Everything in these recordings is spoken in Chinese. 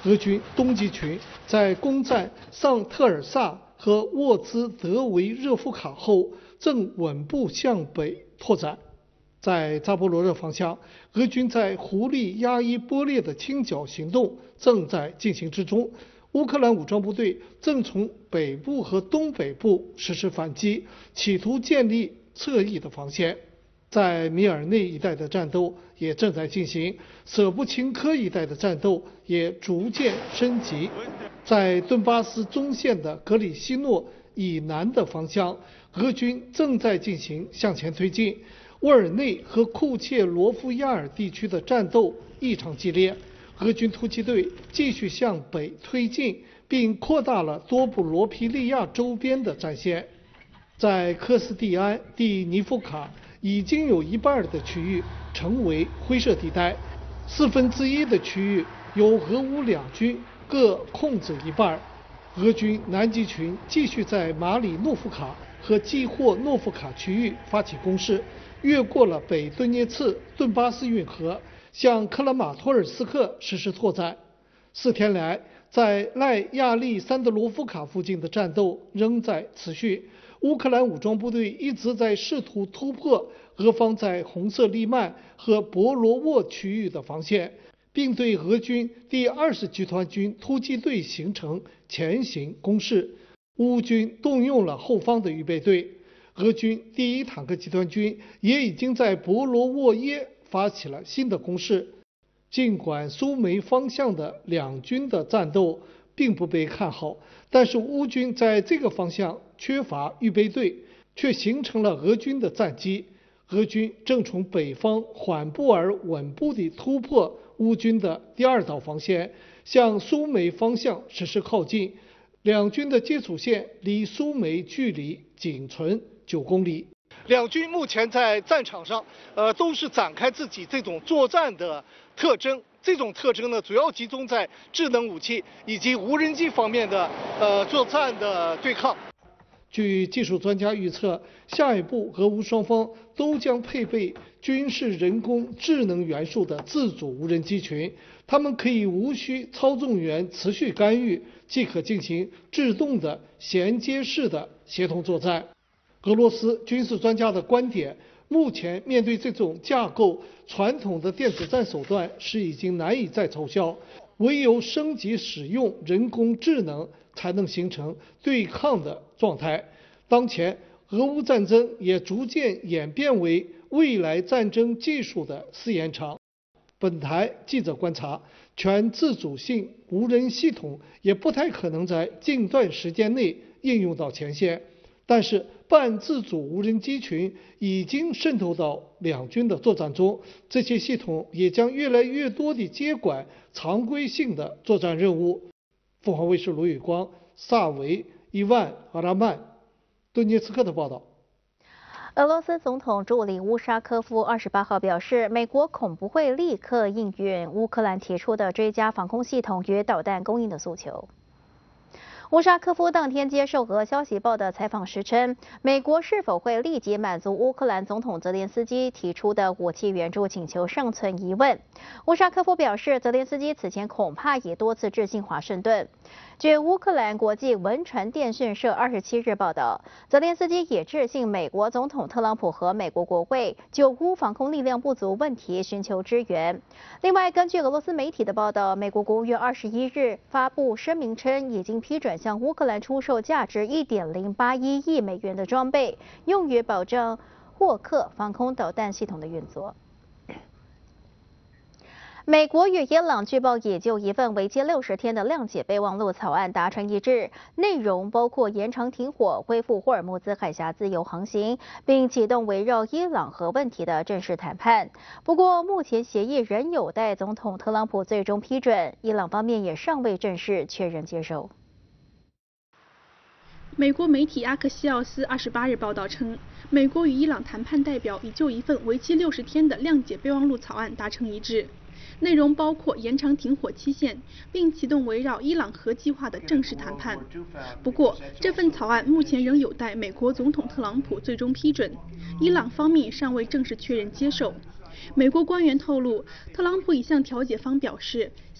俄军东击群在攻占尚特尔萨和沃兹德维热夫卡后，正稳步向北拓展。在扎波罗热方向，俄军在胡利亚伊波列的清剿行动正在进行之中。乌克兰武装部队正从北部和东北部实施反击，企图建立侧翼的防线。在米尔内一带的战斗也正在进行，舍布钦科一带的战斗也逐渐升级。在顿巴斯中线的格里西诺以南的方向，俄军正在进行向前推进。沃尔内和库切罗夫亚尔地区的战斗异常激烈，俄军突击队继续向北推进，并扩大了多布罗皮利亚周边的战线。在科斯蒂安蒂尼夫卡，已经有一半的区域成为灰色地带，1/4的区域由俄乌两军各控制一半。俄军南极群继续在马里诺夫卡和基霍诺夫卡区域发起攻势，越过了北顿涅茨顿巴斯运河，向克拉马托尔斯克实施拓展。4天来，在赖亚利桑德罗夫卡附近的战斗仍在持续。乌克兰武装部队一直在试图突破俄方在红色利曼和博罗沃区域的防线，并对俄军第20集团军突击队形成前行攻势。乌军动用了后方的预备队，俄军第1坦克集团军也已经在博罗沃耶发起了新的攻势。尽管苏梅方向的两军的战斗并不被看好，但是乌军在这个方向缺乏预备队，却形成了俄军的战机。俄军正从北方缓步而稳步地突破乌军的第2道防线，向苏梅方向实施靠近。两军的接触线离苏梅距离仅存9公里。两军目前在战场上，都是展开自己这种作战的特征。这种特征呢，主要集中在智能武器以及无人机方面的作战的对抗。据技术专家预测，下一步俄乌双方都将配备军事人工智能元素的自主无人机群，它们可以无需操纵员持续干预，即可进行自动的衔接式的协同作战。俄罗斯军事专家的观点，目前面对这种架构，传统的电子战手段是已经难以再奏效，唯有升级使用人工智能，才能形成对抗的状态。当前，俄乌战争也逐渐演变为未来战争技术的试验场。本台记者观察，全自主性无人系统也不太可能在近段时间内应用到前线，但是半自主无人机群已经渗透到两军的作战中，这些系统也将越来越多地接管常规性的作战任务。凤凰卫视卢宇光、萨维、伊万·阿拉曼、顿涅茨克的报道。 俄罗斯总统助理乌沙科夫28号表示，美国恐不会立刻应允乌克兰提出的追加防空系统与导弹供应的诉求。乌沙科夫当天接受俄消息报的采访时称，美国是否会立即满足乌克兰总统泽连斯基提出的武器援助请求尚存疑问。乌沙科夫表示，泽连斯基此前恐怕也多次致信华盛顿。据乌克兰国际文传电讯社27日报道，泽连斯基也致信美国总统特朗普和美国国会，就乌防空力量不足问题寻求支援。另外，根据俄罗斯媒体的报道，美国国务院21日发布声明称，已经批准向乌克兰出售价值1.081亿美元的装备，用于保障霍克防空导弹系统的运作。美国与伊朗据报也就一份为期60天的谅解备忘录草案达成一致，内容包括延长停火、恢复霍尔木兹海峡自由航行，并启动围绕伊朗核问题的正式谈判。不过，目前协议仍有待总统特朗普最终批准，伊朗方面也尚未正式确认接受。 美国媒体阿克西奥斯28日报道称，美国与伊朗谈判代表已就一份为期60天的谅解备忘录草案达成一致。内容包括延长停火期限，并启动围绕伊朗核计划的正式谈判。不过，这份草案目前仍有待美国总统特朗普最终批准，伊朗方面尚未正式确认接受。美国官员透露，特朗普已向调解方表示，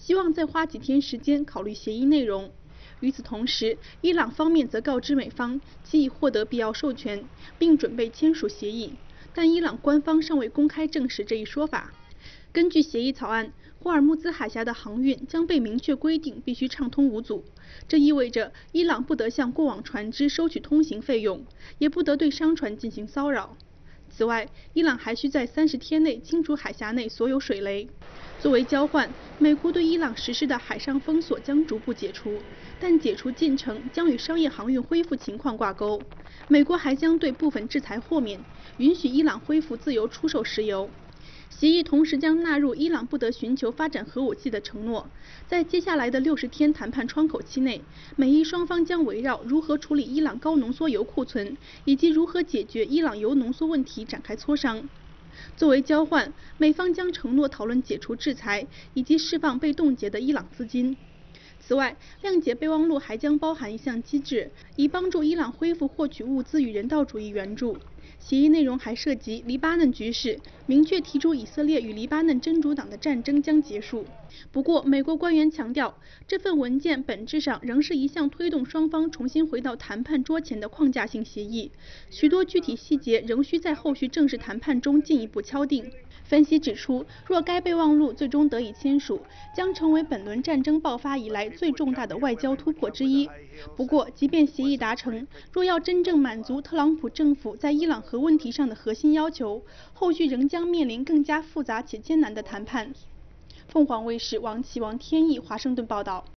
希望再花几天时间考虑协议内容。与此同时，伊朗方面则告知美方其已获得必要授权，并准备签署协议，但伊朗官方尚未公开证实这一说法。根据协议草案，霍尔木兹海峡的航运将被明确规定必须畅通无阻，这意味着伊朗不得向过往船只收取通行费用，也不得对商船进行骚扰。此外，伊朗还需在30天内清除海峡内所有水雷。作为交换，美国对伊朗实施的海上封锁将逐步解除，但解除进程将与商业航运恢复情况挂钩。美国还将对部分制裁豁免，允许伊朗恢复自由出售石油。协议同时将纳入伊朗不得寻求发展核武器的承诺。在接下来的60天谈判窗口期内，美伊双方将围绕如何处理伊朗高浓缩铀库存以及如何解决伊朗铀浓缩问题展开磋商。作为交换，美方将承诺讨论解除制裁以及释放被冻结的伊朗资金。此外，谅解备忘录还将包含一项机制，以帮助伊朗恢复获取物资与人道主义援助。协议内容还涉及黎巴嫩局势，明确提出以色列与黎巴嫩真主党的战争将结束。不过，美国官员强调，这份文件本质上仍是一项推动双方重新回到谈判桌前的框架性协议，许多具体细节仍需在后续正式谈判中进一步敲定。分析指出，若该备忘录最终得以签署，将成为本轮战争爆发以来最重大的外交突破之一。不过，即便协议达成，若要真正满足特朗普政府在伊朗核问题上的核心要求，后续仍将面临更加复杂且艰难的谈判。凤凰卫视王启、王天意华盛顿报道。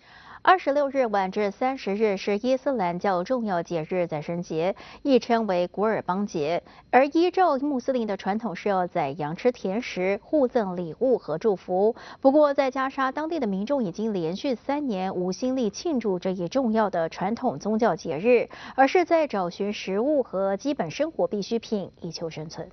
26日晚至30日是伊斯兰教重要节日宰牲节，亦称为古尔邦节。而依照穆斯林的传统是要宰羊吃甜食、互赠礼物和祝福。不过，在加沙，当地的民众已经连续3年无心力庆祝这一重要的传统宗教节日，而是在找寻食物和基本生活必需品以求生存。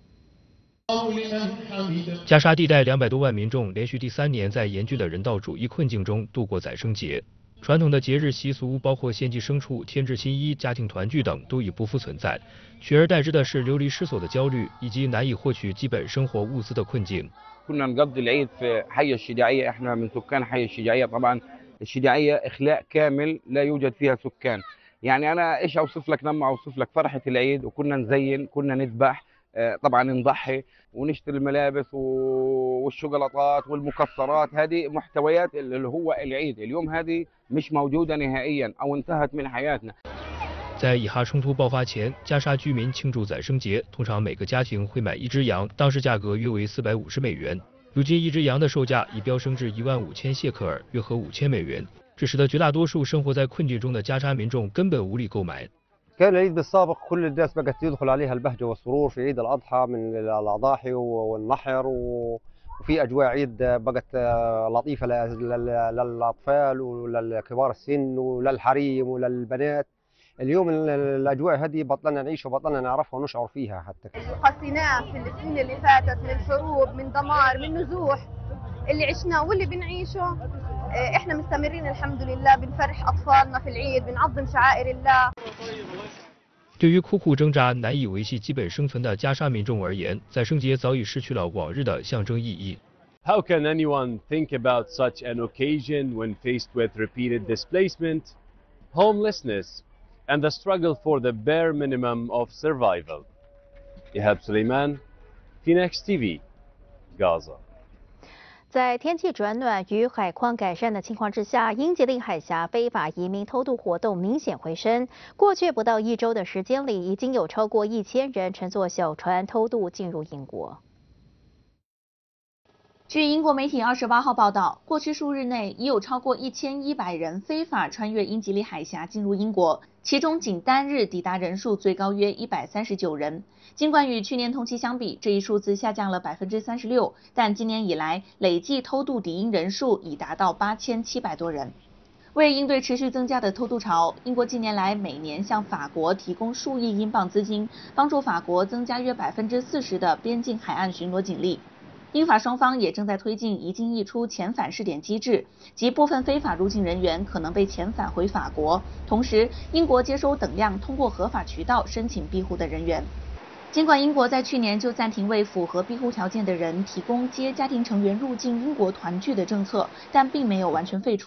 加沙地带200多万民众连续第3年在严峻的人道主义困境中度过宰牲节。传统的节日习俗包括献祭牲畜、添置新衣、家庭团聚等都已不复存在，取而代之的是流离失所的焦虑以及难以获取基本生活物资的困境。 كنا نقضي العيد في حي الشجاعية، احنا من سكان حي الشجاعية. طبعا الشجاعية إخلاء كامل لا يوجد فيها سكان. يعني أنا إيش أوصف لك لما أوصف لك فرحة العيد، وكنا نزين، كنا نذبح، طبعا نضحي ونشتري الملابس والشوكولاتات والمكسرات. هذه محتويات اللي هو العيد. اليوم هذه مش موجودة نهائيا أو انتهت من حياتنا. 在以哈冲突爆发前，加沙居民庆祝宰牲节，通常每个家庭会买1只羊，当时价格约为450美元。如今1只羊的售价已飙升至15000谢克尔，约合5000美元，这使得绝大多数生活在困境中的加沙民众根本无力购买。 كان العيد السابق كل الناس بقت يدخل عليها البهجة والسرور في عيد الأضحى من الأضاحي والنحر وفي أجواء عيد بقت لطيفة للأطفال وللكبار السن وللحريم وللبنات. اليوم الأجواء هذه بطلنا نعيش وبطلنا نعرفها ونشعر فيها حتى. اللي قصيناه في السنين اللي فاتت من حروب، من دمار، من نزوح اللي عشناه واللي بنعيشه، احنا مستمرين الحمد لله، بنفرح أطفالنا في العيد، بنعظم شعائر الله. 对于苦苦挣扎、难以维系基本生存的加沙民众而言，宰牲节早已失去了往日的象征意义。 How can anyone think about such an occasion when faced with repeated displacement, homelessness, and the struggle for the bare minimum of survival? Ihab Suleiman, Phoenix TV, Gaza. 在天气转暖与海况改善的情况之下，英吉利海峡非法移民偷渡活动明显回升。过去不到1周的时间里，已经有超过1000人乘坐小船偷渡进入英国。 据英国媒体28号报道，过去数日内已有超过1100人非法穿越英吉利海峡进入英国，其中仅单日抵达人数最高约139人。尽管与去年同期相比，这一数字下降了36%，但今年以来累计偷渡抵英人数已达到8700多人。为应对持续增加的偷渡潮，英国近年来每年向法国提供数亿英镑资金，帮助法国增加约40%的边境海岸巡逻警力。英法双方也正在推进一进一出遣返试点机制，即部分非法入境人员可能被遣返回法国，同时英国接收等量通过合法渠道申请庇护的人员。 尽管英国在去年就暂停为符合庇护条件的人提供接家庭成员入境英国团聚的政策，但并没有完全废除。